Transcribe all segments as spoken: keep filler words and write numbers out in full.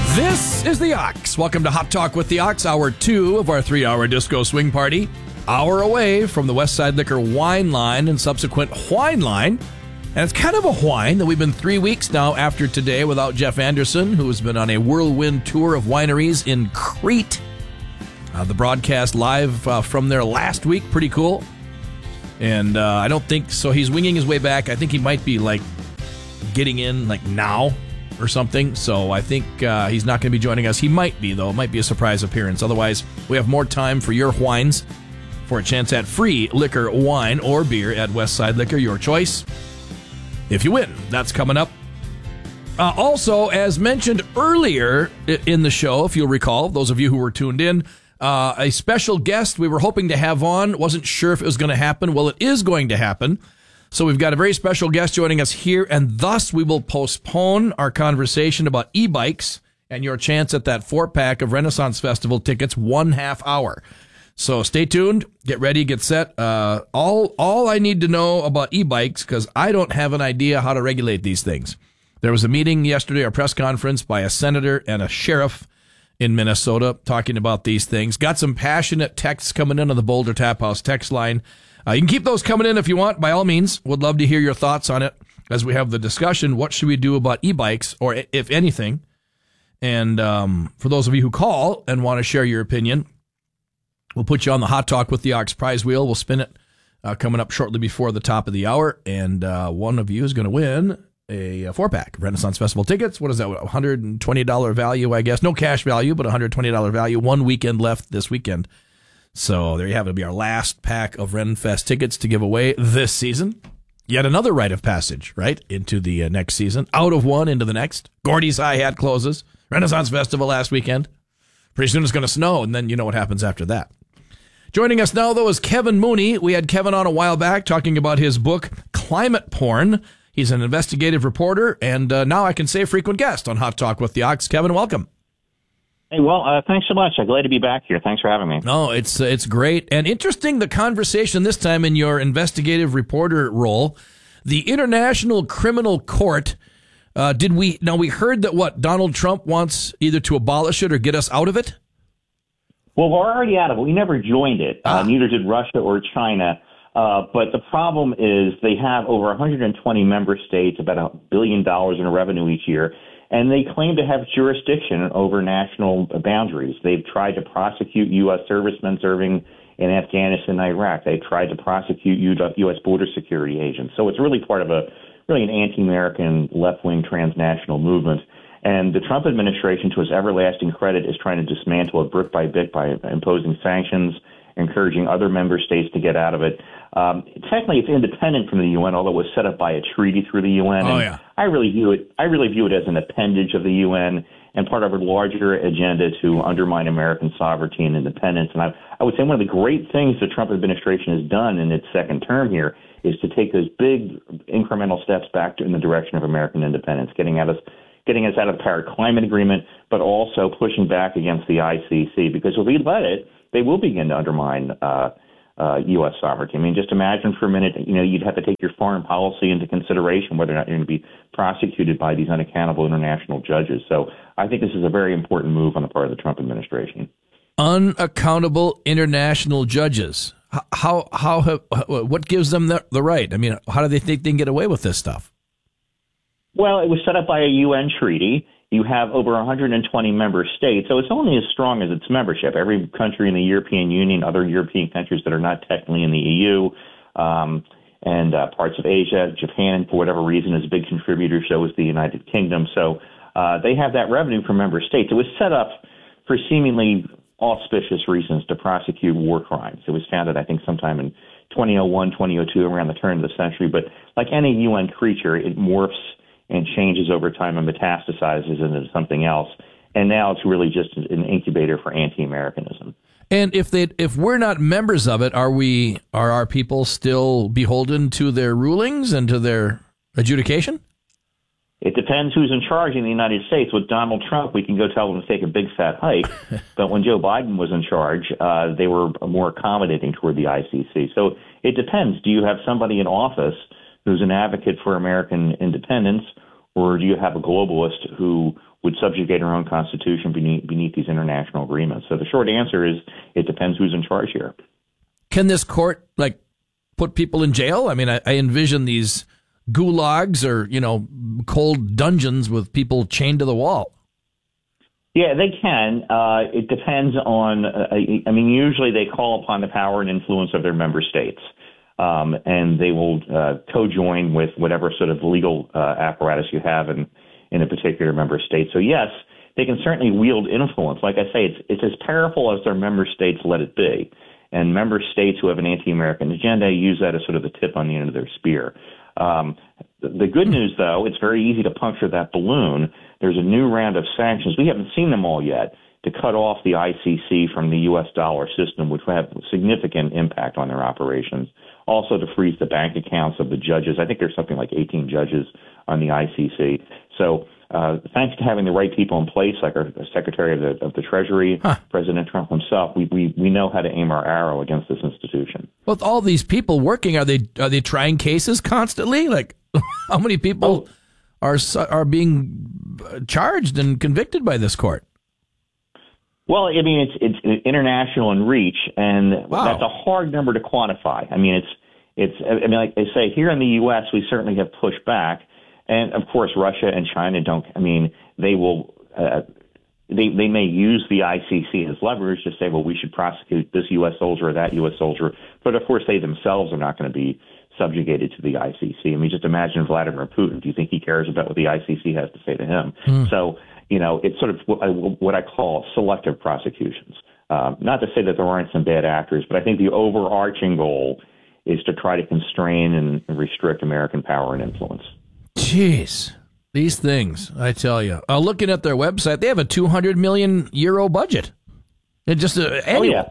This is the Ox. Welcome to Hot Talk with the Ox, hour two of our three-hour disco swing party. Hour away from the Westside Liquor wine line and subsequent wine line. And it's kind of a whine that we've been three weeks now after today without Jeff Anderson, who has been on a whirlwind tour of wineries in Crete. Uh, the broadcast live uh, from there last week, pretty cool. And uh, I don't think, so he's winging his way back. I think he might be like getting in like now or something. So I think uh, he's not going to be joining us. He might be, though. It might be a surprise appearance. Otherwise, we have more time for your whines for a chance at free liquor, wine, or beer at Westside Liquor, your choice. If you win, that's coming up. Uh, also, as mentioned earlier in the show, if you'll recall, those of you who were tuned in, uh, a special guest we were hoping to have on. Wasn't sure if it was going to happen. Well, it is going to happen. So we've got a very special guest joining us here, and thus we will postpone our conversation about e-bikes and your chance at that four-pack of Renaissance Festival tickets one half hour. So stay tuned, get ready, get set. Uh, all all I need to know about e-bikes, because I don't have an idea how to regulate these things. There was a meeting yesterday, a press conference by a senator and a sheriff in Minnesota talking about these things. Got some passionate texts coming in on the Boulder Tap House text line. Uh, you can keep those coming in if you want, by all means. Would love to hear your thoughts on it as we have the discussion. What should we do about e-bikes, or if anything? And um, for those of you who call and want to share your opinion, we'll put you on the Hot Talk with the Ox prize wheel. We'll spin it uh, coming up shortly before the top of the hour. And uh, one of you is going to win a, a four-pack of Renaissance Festival tickets. What is that, one hundred twenty dollars value, I guess? No cash value, but one hundred twenty dollars value. One weekend left this weekend. So there you have it. It'll be our last pack of RenFest tickets to give away this season. Yet another rite of passage, right, into the uh, next season. Out of one, into the next. Gordy's Hi-Hat closes. Renaissance Festival last weekend. Pretty soon it's going to snow, and then you know what happens after that. Joining us now, though, is Kevin Mooney. We had Kevin on a while back talking about his book, Climate Porn. He's an investigative reporter, and uh, now I can say a frequent guest on Hot Talk with the Ox. Kevin, welcome. Hey, well, uh, thanks so much. I'm glad to be back here. Thanks for having me. No, it's uh, it's great and interesting, the conversation this time in your investigative reporter role. The International Criminal Court, uh, did we, now we heard that what, Donald Trump wants either to abolish it or get us out of it? Well, we're already out of it. We never joined it. Ah. Uh, neither did Russia or China. Uh, but the problem is they have over one hundred twenty member states, about a billion dollars in revenue each year. And they claim to have jurisdiction over national boundaries. They've tried to prosecute U S servicemen serving in Afghanistan and Iraq. They've tried to prosecute U S border security agents. So it's really part of a really an anti-American left-wing transnational movement. And the Trump administration, to its everlasting credit, is trying to dismantle it brick by brick by imposing sanctions, encouraging other member states to get out of it. Um, technically, it's independent from the U N, although it was set up by a treaty through the U N. Oh, and yeah. I really view it. I really view it as an appendage of the U N and part of a larger agenda to undermine American sovereignty and independence. And I, I would say one of the great things the Trump administration has done in its second term here is to take those big incremental steps back to, in the direction of American independence, getting at us. getting us out of the Paris Climate Agreement, but also pushing back against the I C C, because if we let it, they will begin to undermine uh, uh, U S sovereignty. I mean, just imagine for a minute, you know, you'd have to take your foreign policy into consideration, whether or not you're going to be prosecuted by these unaccountable international judges. So I think this is a very important move on the part of the Trump administration. Unaccountable international judges. How, how, how what gives them the, the right? I mean, how do they think they can get away with this stuff? Well, it was set up by a U N treaty. You have over one hundred twenty member states, so it's only as strong as its membership. Every country in the European Union, other European countries that are not technically in the E U, um, and uh, parts of Asia, Japan, for whatever reason, is a big contributor, so is the United Kingdom. So uh, they have that revenue from member states. It was set up for seemingly auspicious reasons to prosecute war crimes. It was founded, I think, sometime in twenty oh one, twenty oh two, around the turn of the century. But like any U N creature, it morphs and changes over time and metastasizes into something else. And now it's really just an incubator for anti-Americanism. And if they, if we're not members of it, are we, are our people still beholden to their rulings and to their adjudication? It depends who's in charge in the United States. With Donald Trump, we can go tell them to take a big fat hike. But when Joe Biden was in charge, uh, they were more accommodating toward the I C C. So it depends. Do you have somebody in office who's an advocate for American independence, or do you have a globalist who would would subjugate our own constitution beneath, beneath these international agreements. So the short answer is it depends who's in charge here. Can this court, like, put people in jail? I mean, I, I envision these gulags or, you know, cold dungeons with people chained to the wall. Yeah, they can. Uh, it depends on, uh, I mean, usually they call upon the power and influence of their member states, um, and they will uh, co-join with whatever sort of legal uh, apparatus you have in, in a particular member state. So, yes, they can certainly wield influence. Like I say, it's, it's as powerful as their member states let it be. And member states who have an anti-American agenda use that as sort of the tip on the end of their spear. Um, the good news, though, it's very easy to puncture that balloon. There's a new round of sanctions. We haven't seen them all yet to cut off the I C C from the U S dollar system, which will have significant impact on their operations. Also to freeze the bank accounts of the judges. I think there's something like eighteen judges on the I C C. So uh, thanks to having the right people in place, like our Secretary of the, of the Treasury, huh. President Trump himself, we, we, we know how to aim our arrow against this institution. With all these people working, are they are they trying cases constantly? Like, how many people oh. are are being charged and convicted by this court? Well, I mean, it's it's international in reach, and wow. that's a hard number to quantify. I mean, it's it's. I mean, like I say, here in the U S, we certainly have pushed back, and of course, Russia and China don't. I mean, they will. Uh, they they may use the I C C as leverage to say, well, we should prosecute this U S soldier or that U S soldier, but of course, they themselves are not going to be subjugated to the I C C. I mean, just imagine Vladimir Putin. Do you think he cares about what the I C C has to say to him? Mm. So. You know, it's sort of what I, what I call selective prosecutions. Um, not to say that there aren't some bad actors, but I think the overarching goal is to try to constrain and restrict American power and influence. Jeez, these things, I tell you. Uh, looking at their website, they have a two hundred million euro budget. It just uh, annual. Oh, yeah.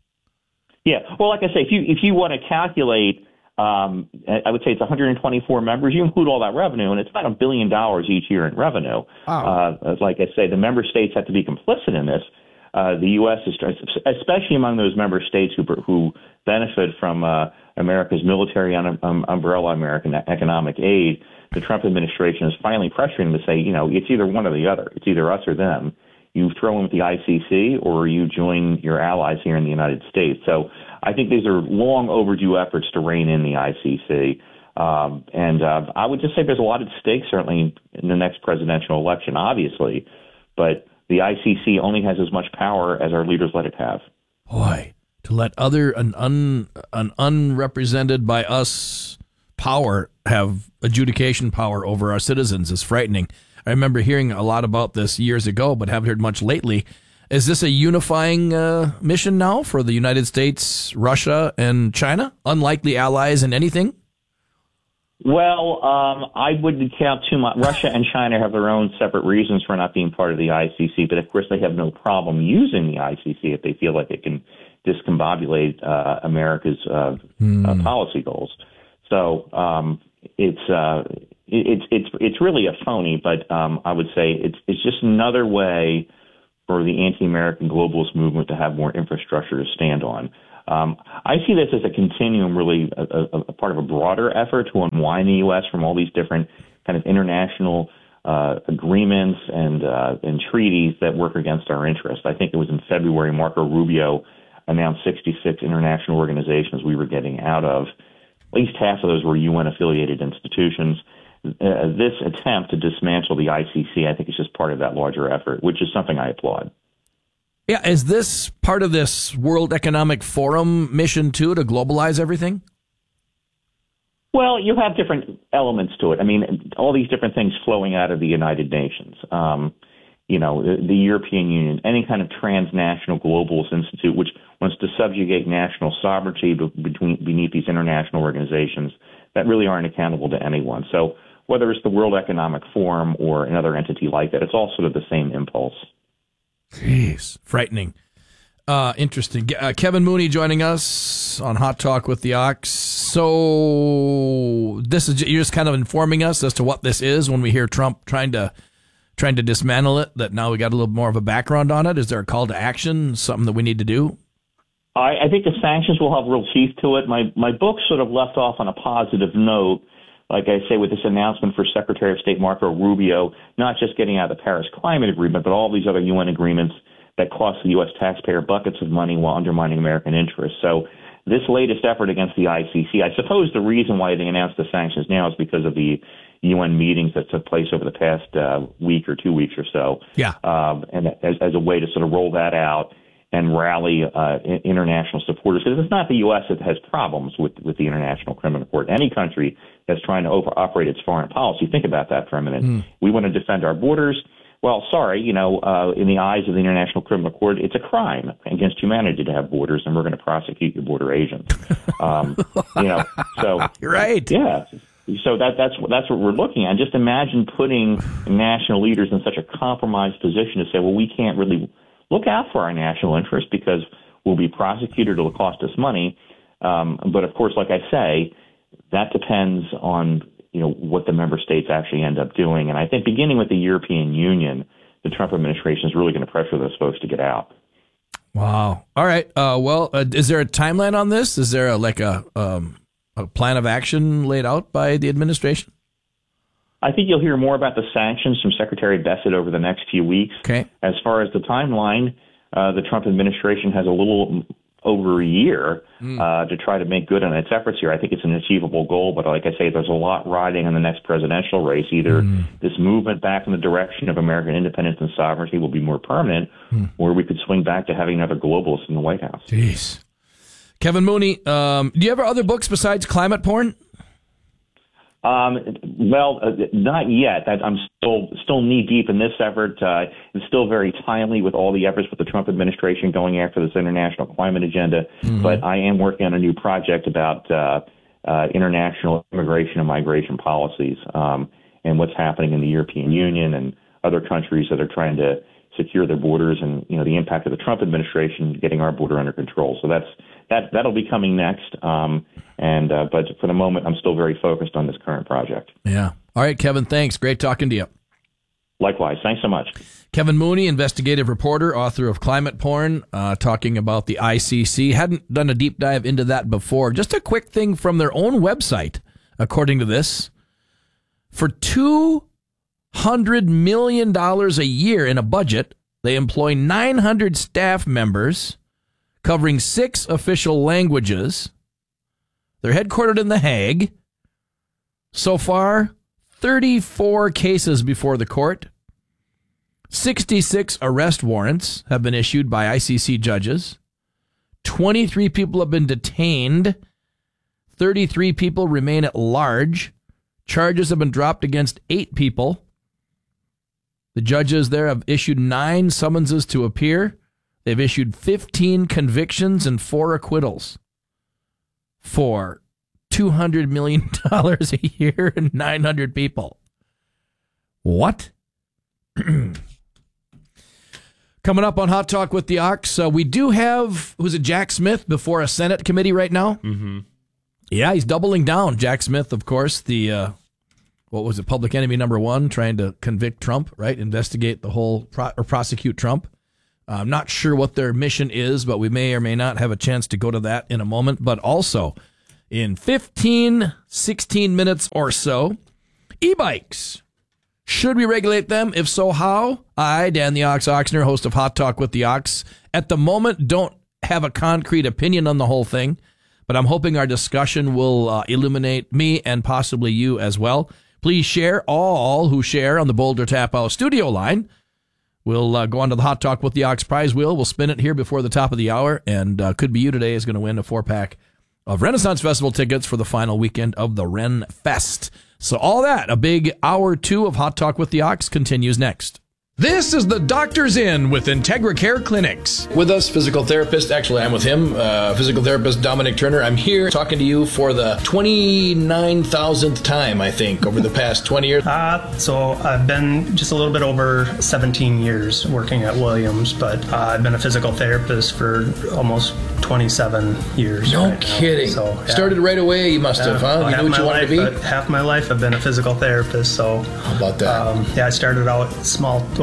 Yeah. Well, like I say, if you if you want to calculate, Um, I would say it's one hundred twenty-four members. You include all that revenue, and it's about a billion dollars each year in revenue. Wow. Uh, like I say, the member states have to be complicit in this. Uh, the U S is, especially among those member states who who benefit from uh, America's military un, um, umbrella, American economic aid. The Trump administration is finally pressuring them to say, you know, it's either one or the other. It's either us or them. You throw in with the I C C, or you join your allies here in the United States. So I think these are long overdue efforts to rein in the I C C. Um, and uh, I would just say there's a lot at stake, certainly in the next presidential election, obviously. But the I C C only has as much power as our leaders let it have. Boy, to let other an un an unrepresented by us power have adjudication power over our citizens is frightening. I remember hearing a lot about this years ago, but haven't heard much lately. Is this a unifying uh, mission now for the United States, Russia, and China? Unlikely allies in anything? Well, um, I wouldn't count too much. Russia and China have their own separate reasons for not being part of the I C C, but of course they have no problem using the I C C if they feel like it can discombobulate uh, America's uh, mm. uh, policy goals. So um, it's uh, it's it's it's really a phony, but um, I would say it's it's just another way for the anti-American globalist movement to have more infrastructure to stand on. Um, I see this as a continuum, really a, a, a part of a broader effort to unwind the U S from all these different kind of international uh, agreements and uh, and treaties that work against our interests. I think it was in February, Marco Rubio announced sixty-six international organizations we were getting out of. At least half of those were U N-affiliated institutions. Uh, this attempt to dismantle the I C C, I think, is just part of that larger effort, which is something I applaud. Yeah, is this part of this World Economic Forum mission, too, to globalize everything? Well, you have different elements to it. I mean, all these different things flowing out of the United Nations. Um, you know, the, the European Union, any kind of transnational globalist institute, which wants to subjugate national sovereignty between, beneath these international organizations that really aren't accountable to anyone. So whether it's the World Economic Forum or another entity like that, it's all sort of the same impulse. Jeez, frightening. Uh, interesting. Uh, Kevin Mooney joining us on Hot Talk with the Ox. So this is you're just kind of informing us as to what this is when we hear Trump trying to trying to dismantle it. That now we got a little more of a background on it. Is there a call to action? Something that we need to do? I, I think the sanctions will have real teeth to it. My my book sort of left off on a positive note like I say, with this announcement for Secretary of State Marco Rubio, not just getting out of the Paris Climate Agreement, but all these other U N agreements that cost the U S taxpayer buckets of money while undermining American interests. So this latest effort against the I C C, I suppose the reason why they announced the sanctions now is because of the U N meetings that took place over the past uh, week or two weeks or so. Yeah. Um, and as, as a way to sort of roll that out and rally uh, international supporters. Because it's not the U S that has problems with, with the International Criminal Court. Any country that's trying to over-operate its foreign policy, think about that for a minute. Mm. We want to defend our borders. Well, sorry, you know, uh, in the eyes of the International Criminal Court, it's a crime against humanity to have borders, and we're going to prosecute your border agents. Um, you know, so right, yeah. So that that's that's what we're looking at. Just imagine putting national leaders in such a compromised position to say, well, we can't really look out for our national interest because we'll be prosecuted; it'll cost us money. Um, but of course, like I say, that depends on, you know, what the member states actually end up doing. And I think beginning with the European Union, the Trump administration is really going to pressure those folks to get out. Wow. All right. Uh, well, uh, is there a timeline on this? Is there a, like a, um, a plan of action laid out by the administration? I think you'll hear more about the sanctions from Secretary Bessent over the next few weeks. Okay. As far as the timeline, uh, the Trump administration has a little over a year mm. uh, to try to make good on its efforts here. I think it's an achievable goal, but like I say, there's a lot riding on the next presidential race. Either mm. this movement back in the direction of American independence and sovereignty will be more permanent, mm. or we could swing back to having another globalist in the White House. Jeez. Kevin Mooney, um, do you have other books besides Climate Porn? Um, well, uh, not yet. I'm still still knee deep in this effort. Uh, it's still very timely with all the efforts with the Trump administration going after this international climate agenda. Mm-hmm. But I am working on a new project about uh, uh, international immigration and migration policies um, and what's happening in the European Union and other countries that are trying to secure their borders, and you know the impact of the Trump administration getting our border under control. So that's that that'll be coming next. Um, and uh, but for the moment, I'm still very focused on this current project. Yeah. All right, Kevin. Thanks. Great talking to you. Likewise. Thanks so much. Kevin Mooney, investigative reporter, author of Climate Porn, uh, talking about the I C C. Hadn't done a deep dive into that before. Just a quick thing from their own website, according to this. For two hundred million dollars a year in a budget, they employ nine hundred staff members covering six official languages. They're headquartered in The Hague. So far, thirty-four cases before the court. sixty-six arrest warrants have been issued by I C C judges. twenty-three people have been detained. thirty-three people remain at large. Charges have been dropped against eight people. The judges there have issued nine summonses to appear. They've issued fifteen convictions and four acquittals for two hundred million dollars a year and nine hundred people. What? Coming up on Hot Talk with the Ox, uh, we do have, who's it, Jack Smith before a Senate committee right now? Mm-hmm. Yeah, he's doubling down. Jack Smith, of course, the, uh, what was it, public enemy number one, trying to convict Trump, right? Investigate the whole, pro- or prosecute Trump. Uh, I'm not sure what their mission is, but we may or may not have a chance to go to that in a moment. But also, in fifteen, sixteen minutes or so, e-bikes. Should we regulate them? If so, how? I, Dan the Ox Oxner, host of Hot Talk with the Ox, at the moment don't have a concrete opinion on the whole thing, but I'm hoping our discussion will uh, illuminate me and possibly you as well. Please share, all who share on the Boulder Tap House studio line. We'll uh, go on to the Hot Talk with the Ox prize wheel. We'll spin it here before the top of the hour, and uh, could be you today is going to win a four-pack of Renaissance Festival tickets for the final weekend of the Ren Fest. So all that, a big hour two of Hot Talk with the Ox continues next. This is the Doctor's Inn with Integra Care Clinics. With us, physical therapist, actually I'm with him, uh, physical therapist Dominic Turner. I'm here talking to you for the twenty-nine thousandth time, I think, over the past twenty years. Uh, so I've been just a little bit over seventeen years working at Williams, but uh, I've been a physical therapist for almost twenty-seven years. No right kidding. So, yeah. Started right away, you must yeah, have, huh? Well, you knew what you wanted life, to be? Half my life I've been a physical therapist, so... How about that? Um, yeah, I started out small...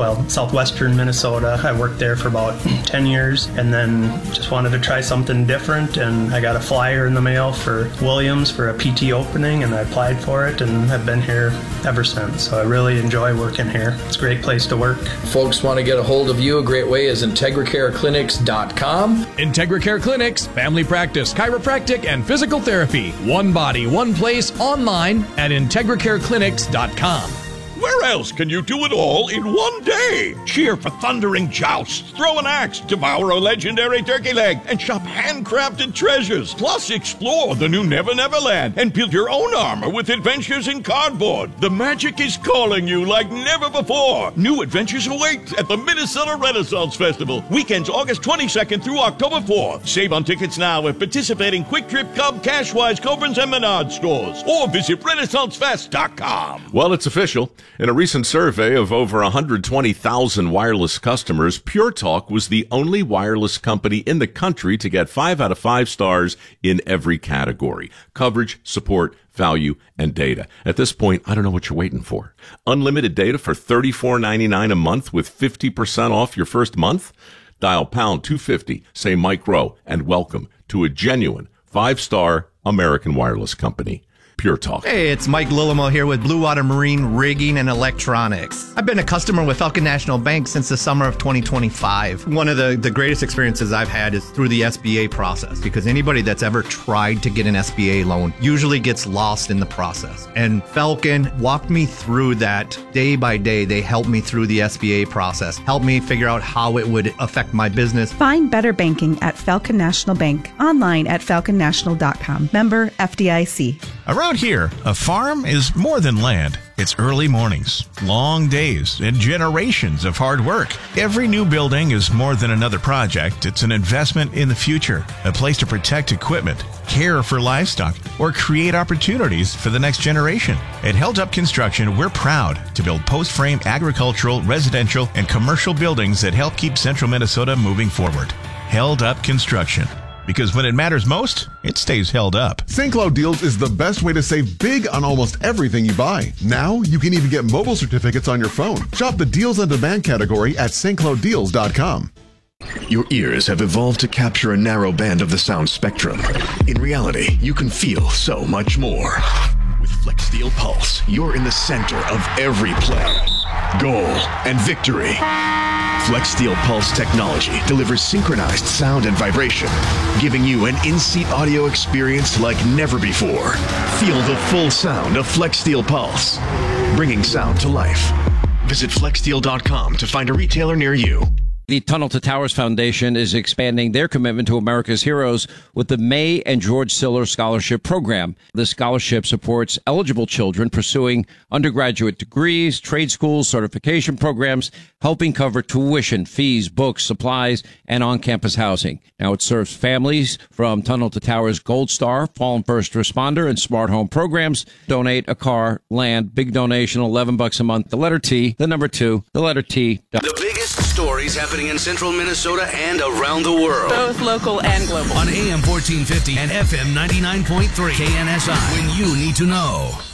well, southwestern Minnesota. I worked there for about ten years and then just wanted to try something different. And I got a flyer in the mail for Williams for a P T opening, and I applied for it, and I've been here ever since. So I really enjoy working here. It's a great place to work. Folks want to get a hold of you, a great way is integracare clinics dot com. IntegraCare Clinics, family practice, chiropractic, and physical therapy. One body, one place, online at integracare clinics dot com. Where else can you do it all in one day? Cheer for thundering jousts, throw an axe, devour a legendary turkey leg, and shop handcrafted treasures. Plus, explore the new Never Never Land and build your own armor with adventures in cardboard. The magic is calling you like never before. New adventures await at the Minnesota Renaissance Festival. Weekends August twenty-second through October fourth. Save on tickets now at participating Quick Trip, Cub, Cashwise, Cobrins, and Menard stores. Or visit renaissance fest dot com. Well, it's official. In a recent survey of over one hundred twenty thousand wireless customers, Pure Talk was the only wireless company in the country to get five out of five stars in every category: coverage, support, value, and data. At this point, I don't know what you're waiting for. Unlimited data for thirty-four ninety-nine a month with fifty percent off your first month? Dial pound two fifty, say Mike Rowe, and welcome to a genuine five-star American wireless company. Pure Talk. Hey, it's Mike Lillimo here with Blue Water Marine Rigging and Electronics. I've been a customer with Falcon National Bank since the summer of twenty twenty-five. One of the, the greatest experiences I've had is through the S B A process, because anybody that's ever tried to get an S B A loan usually gets lost in the process. And Falcon walked me through that day by day. They helped me through the S B A process, helped me figure out how it would affect my business. Find better banking at Falcon National Bank, online at falcon national dot com. Member F D I C. Around here, a farm is more than land. It's early mornings, long days, and generations of hard work. Every new building is more than another project. It's an investment in the future, a place to protect equipment, care for livestock, or create opportunities for the next generation. At Held Up Construction, we're proud to build post-frame agricultural, residential, and commercial buildings that help keep central Minnesota moving forward. Held Up Construction. Because when it matters most, it stays held up. Saint Cloud Deals is the best way to save big on almost everything you buy. Now, you can even get mobile certificates on your phone. Shop the Deals on Demand category at st cloud deals dot com. Your ears have evolved to capture a narrow band of the sound spectrum. In reality, you can feel so much more. With FlexSteel Pulse, you're in the center of every play, goal, and victory. FlexSteel Pulse technology delivers synchronized sound and vibration, giving you an in-seat audio experience like never before. Feel the full sound of FlexSteel Pulse, bringing sound to life. Visit flex steel dot com to find a retailer near you. The Tunnel to Towers Foundation is expanding their commitment to America's heroes with the May and George Siller Scholarship Program. The scholarship supports eligible children pursuing undergraduate degrees, trade schools, certification programs, helping cover tuition, fees, books, supplies, and on-campus housing. Now it serves families from Tunnel to Towers Gold Star, Fallen First Responder, and Smart Home programs. Donate a car, land, big donation, eleven bucks a month. The letter T, the number two, the letter T. The biggest stories happening in central Minnesota and around the world. Both local and global. On A M fourteen fifty and F M ninety-nine point three K N S I. When you need to know.